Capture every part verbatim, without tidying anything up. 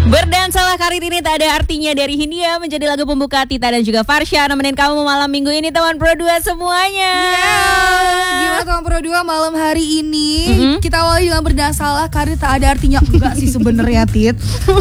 Berdansalah karir ini tak ada artinya dari Hindia menjadi lagu pembuka Tita dan juga Farsha nemenin kamu malam minggu ini teman Pro dua semuanya. Yeah. Gimana teman Pro dua malam hari ini? Mm-hmm. Kita awali dengan berdansalah karir tak ada artinya. Enggak sih sebenarnya Tit.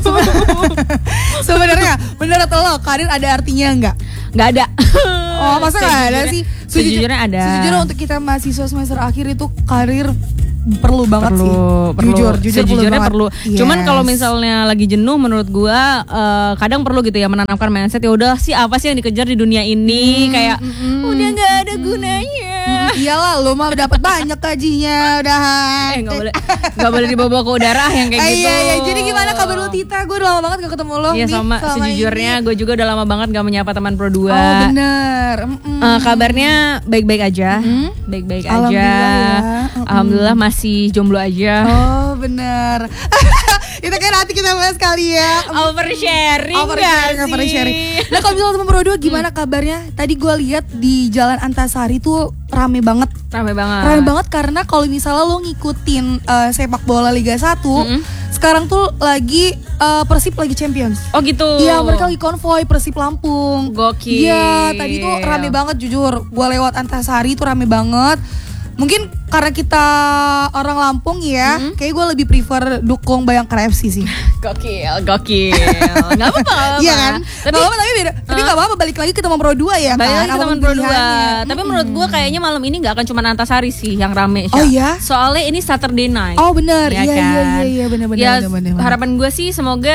Sebenarnya bener atau lo karir ada artinya enggak? Enggak ada. Oh masa enggak ada sih? Sejujurnya ada. Sejujurnya untuk kita mahasiswa semester akhir itu karir perlu banget perlu, sih. Perlu, jujur, jujur sejujurnya perlu. perlu. Yes. Cuman kalau misalnya lagi jenuh, menurut gua uh, kadang perlu gitu ya menanamkan mindset. Ya udah sih apa sih yang dikejar di dunia ini? Hmm, kayak hmm, udah nggak ada hmm, gunanya. Hmm, iyalah, lo mah dapat banyak gajinya, udah. Eh nggak boleh, nggak boleh dibawa ke udara yang kayak gitu. Iya, iya. Jadi gimana kabar lu Tita? Gue udah lama banget gak ketemu lo. Iya sama. Sejujurnya gue juga udah lama banget gak menyapa teman Pro dua. Oh bener. Mm-mm. Uh, kabarnya baik-baik aja, mm-hmm. baik-baik aja. Alhamdulillah, ya. Alhamdulillah masih jomblo aja. Oh bener. Itu kan nanti kita bahas kali ya. Oversharing, oversharing, gak oversharing. sih? Nah kalau misalnya teman Pro dua gimana hmm. kabarnya? Tadi gue lihat di Jalan Antasari tuh rame banget. Rame banget. Rame banget karena kalau misalnya lo ngikutin uh, sepak bola Liga satu, mm-hmm. sekarang tuh lagi uh, Persib lagi Champions. Oh gitu. Iya, mereka lagi konvoy Persib Lampung. Gokil. Iya, tadi tuh rame banget jujur. Gue lewat Antasari tuh rame banget. Mungkin karena kita orang Lampung ya, mm-hmm. kayak gue lebih prefer dukung Bayangkara F C sih. Gokil, gokil. Gak apa-apa, gak apa-apa. Iya kan? Tapi, gak apa-apa, tapi beda. Tapi uh, gak apa-apa, balik lagi ke teman Pro dua ya balik kan? lagi ke teman Pro dua. Hmm. Tapi menurut gue kayaknya malam ini gak akan cuma Antasari sih yang rame. Oh iya? Soalnya ini Saturday night. Oh benar, ya iya, kan? iya iya iya benar-benar. Ya bener, bener, bener. harapan gue sih semoga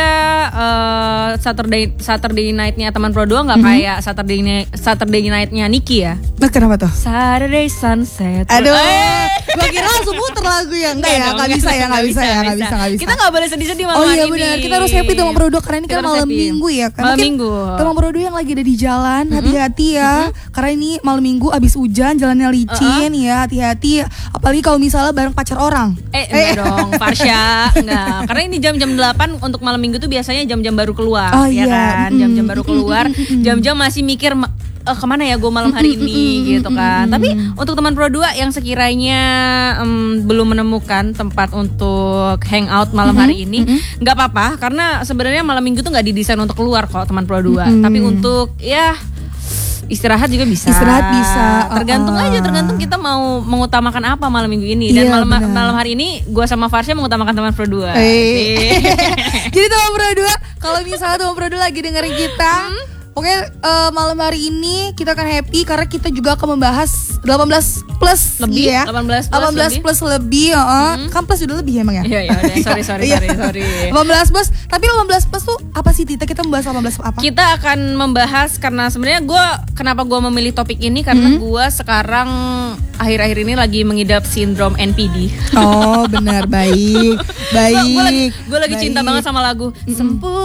uh, Saturday Saturday night-nya teman Pro dua gak mm-hmm. kayak Saturday night, Saturday night-nya Niki ya. Nah kenapa tuh? Saturday sunset. Aduh, gue kira langsung muter lagu ya. Enggak ya, gak bisa ya, gak bisa ya, gak bisa, gak bisa. Kita gak boleh sedih-sedih malam hari ini. Oh iya benar, kita harus happy teman Pro dua karena ini kan malam happy. minggu ya kan. Malam minggu. Teman Pro dua yang lagi ada di jalan, mm-hmm. hati-hati ya. Mm-hmm. Karena ini malam minggu abis hujan, jalannya licin uh-uh. ya, hati-hati. Apalagi kalau misalnya bareng pacar orang. Eh, enggak eh. dong, Farsha, enggak. Karena ini jam-jam delapan untuk malam minggu tuh biasanya jam-jam baru keluar, oh, ya iya. kan? Jam-jam baru keluar, jam-jam masih mikir Uh, kemana ya gue malam hari ini gitu kan. Tapi untuk teman Pro dua yang sekiranya um, belum menemukan tempat untuk hangout malam hari ini, nggak apa-apa karena sebenarnya malam minggu tuh nggak didesain untuk keluar kok teman Pro dua. Tapi untuk ya istirahat juga bisa. Istirahat bisa. Tergantung uh, uh. aja, tergantung kita mau mengutamakan apa malam minggu ini. Dan iya, malam bener. malam hari ini gue sama Farsha mengutamakan teman Pro dua. Hey. Jadi teman Pro dua, kalau misalnya teman Pro dua lagi dengerin kita, hmm? Oke, uh, malam hari ini kita akan happy karena kita juga akan membahas delapan belas plus lebih ya. delapan belas plus delapan belas lebih. plus lebih, uh, mm-hmm. Kan plus udah lebih emang ya? Iya, iya, sorry, sorry, sorry, sorry. delapan belas plus, tapi delapan belas plus tuh apa sih Tita? Kita membahas delapan belas apa? Kita akan membahas karena sebenarnya gue kenapa gue memilih topik ini karena mm-hmm. gue sekarang akhir-akhir ini lagi mengidap sindrom N P D. Oh, benar, baik. Baik. Gue lagi gue lagi cinta banget sama lagu mm-hmm.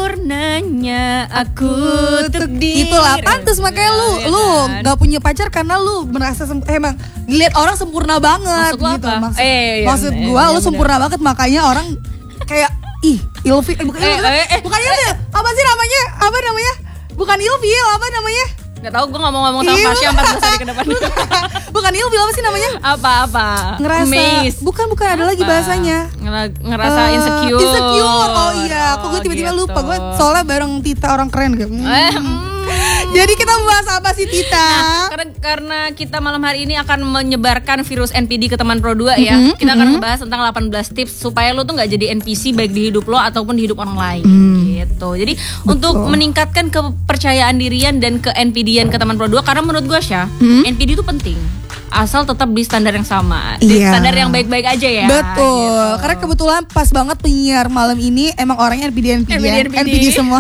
Sempurnanya aku untuk diri. Itulah pantas makanya lu ya, lu kan? gak punya pacar karena lu merasa sem- eh, emang dilihat orang sempurna banget maksud gitu. Apa? Maksud, eh, maksud iya, gua iya, lu bener. sempurna banget makanya orang kayak ih ilfil eh, bukan eh, ilfil, eh, eh, bukan eh, ilfil. eh. Apa sih namanya? Apa namanya? Bukan ilfil, apa namanya? Gak tau, gue gak mau ngomong sama Farsha empat belas hari ke depan. Bukan ilfil, apa sih namanya? Apa-apa Ngerasa Amaze. Bukan, bukan ada apa? lagi bahasanya Ngerasa uh, insecure. Insecure, oh iya. Kok gue oh, tiba-tiba gitu. lupa. Gue soalnya bareng Tita orang keren gitu. Hmm. Eh, mm. Jadi kita membahas apa sih Tita? Nah, karena, karena kita malam hari ini akan menyebarkan virus N P D ke teman Pro dua ya. Mm-hmm, Kita akan mm-hmm. ngebahas tentang delapan belas tips supaya lo tuh gak jadi N P C baik di hidup lo ataupun di hidup orang lain mm. gitu. Jadi betul. Untuk meningkatkan kepercayaan dirian dan ke N P D-an ke teman Pro dua, karena menurut gue Syah, mm-hmm. N P D itu penting. Asal tetap di standar yang sama, di iya. standar yang baik-baik aja ya. Betul, gitu. Karena kebetulan pas banget penyiar malam ini emang orangnya N P D N P D, N P D, N P D semua.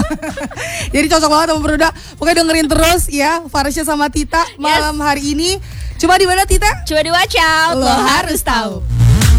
Jadi cocok banget sama Pro dua. Pokoknya dengerin terus ya Farsha sama Tita malam yes. hari ini. Coba di mana Tita? Coba di watch out, lo, lo harus tahu.